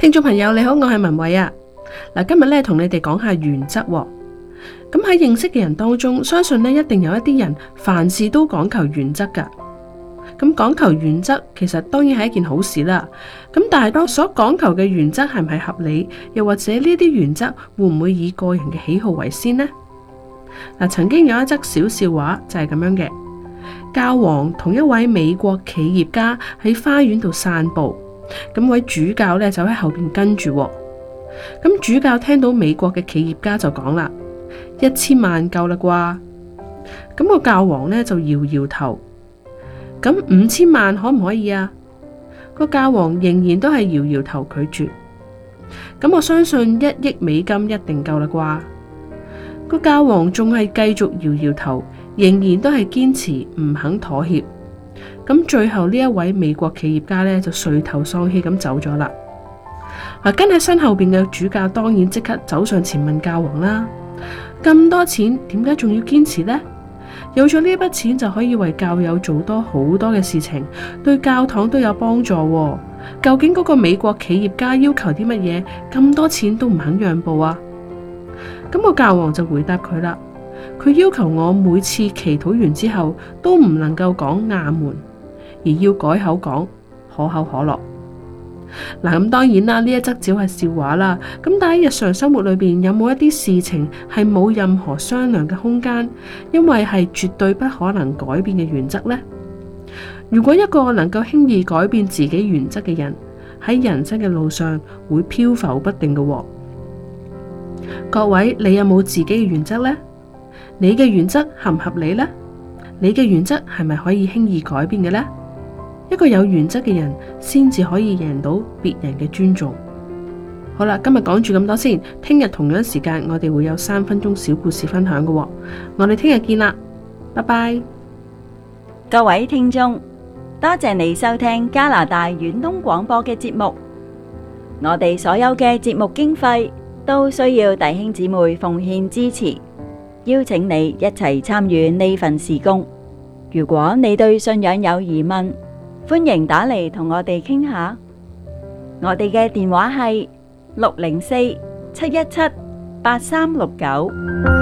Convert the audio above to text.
聽眾朋友你好，我係文慧啊。今日咧同你哋講下原則喎。咁喺認識嘅人當中，相信咧一定有一啲人凡事都講求原則噶。咁講求原則，其實當然係一件好事啦。咁但係當所講求嘅原則係唔係合理，又或者呢啲原則會唔會以個人嘅喜好為先呢？曾經有一則小笑話就係咁樣嘅。教皇同一位美國企業家喺花園度散步，咁位主教咧就喺後邊跟住。咁主教聽到美國嘅企業家就講啦，1000萬夠啦啩？咁個教皇咧就搖搖頭。咁5000萬可唔可以啊？個教皇仍然都係搖搖頭拒絕。咁我相信1億美金一定夠啦啩？個教皇仲係繼續搖搖頭，仍然都係堅持唔肯妥協。咁最後呢一位美國企業家呢，就垂頭喪氣咁走咗啦。跟喺身後邊嘅主教當然即刻走上前問教皇啦：咁多錢點解仲要堅持呢？有咗呢筆錢就可以為教友做多好多嘅事情，對教堂都有幫助喎。究竟嗰個美國企業家要求啲乜嘢，咁多錢都唔肯讓步啊？咁個教皇就回答佢啦，佢要求我每次祈禱完之後都唔能夠講阿門，而要改口講可口可樂。咁當然啦，呢一則只係笑話啦。咁但係日常生活裏邊有冇一啲事情係冇任何商量嘅空間，因為係絕對不可能改變嘅原則呢？如果一個能夠輕易改變自己原則嘅人，喺人生嘅路上會漂浮不定嘅喎。各位，你有冇自己嘅原則呢？你嘅原則合唔合理呢？你嘅原則係咪可以輕易改變嘅呢？一個有原則嘅人先至可以贏到別人嘅尊重。好啦，今日講住咁多先，聽日同樣時間我哋會有3分鐘小故事分享嘅喎。我哋聽日見啦，拜拜。 各位聽眾，多謝你收聽加拿大遠東廣播嘅節目。我哋所有嘅節目經費都需要弟兄姊妹奉獻支持，邀請你一齊參與呢份事工。如果你對信仰有疑問，歡迎打嚟同我哋傾下。我哋嘅電話係604-717-8369。